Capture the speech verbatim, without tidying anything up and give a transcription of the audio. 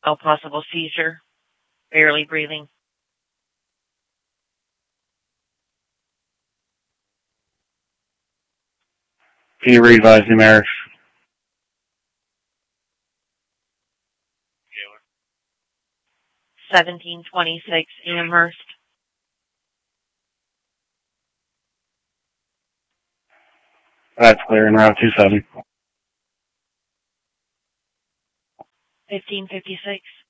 No possible seizure. Barely breathing. Can you re-advise numerics? seventeen twenty-six Amherst. That's clear. En route two seven. fifteen fifty-six.